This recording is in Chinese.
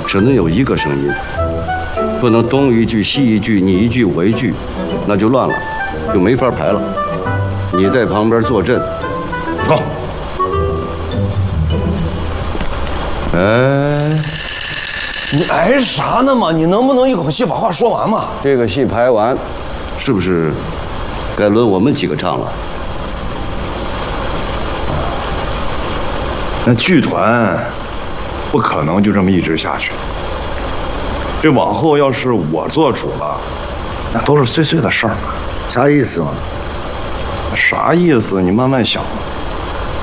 只能有一个声音，不能东一句西一句，你一句我一句，那就乱了，就没法排了。你在旁边坐镇。 好。 哎， 你挨啥呢嘛？你能不能一口气把话说完嘛？ 这个戏排完，是不是该轮我们几个唱了？ 那剧团不可能就这么一直下去。这往后要是我做主了，那都是碎碎的事儿嘛。 啥意思嘛？ 啥意思？你慢慢想。